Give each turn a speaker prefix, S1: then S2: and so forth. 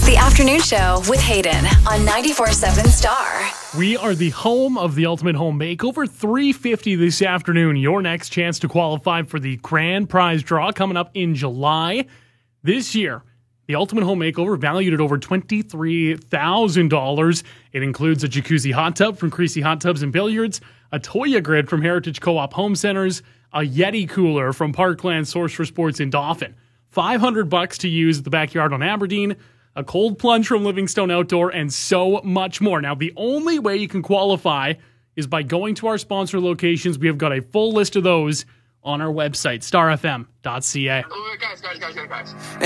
S1: It's the afternoon show with Hayden on 94.7 Star.
S2: We are the home of the Ultimate Home Makeover. $350 this afternoon. Your next chance to qualify for the grand prize draw coming up in July. This year, the Ultimate Home Makeover valued at over $23,000. It includes a jacuzzi hot tub from Creasy Hot Tubs and Billiards, a Toya grid from Heritage Co-op Home Centers, a Yeti cooler from Parkland Source for Sports in Dauphin, $500 to use at the backyard on Aberdeen, a cold plunge from Livingstone Outdoor, and so much more. Now, the only way you can qualify is by going to our sponsor locations. We have got a full list of those on our website, starfm.ca.
S3: Guys.